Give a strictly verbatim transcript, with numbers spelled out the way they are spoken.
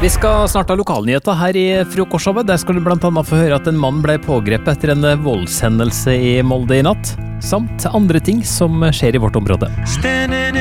Vi skal snart ha lokalnyheter her i Frokosjabbe. Der skal du blant annet få høre at en mann ble pågrepet etter en voldshendelse i Molde i natt, samt andre ting som skjer i vårt område.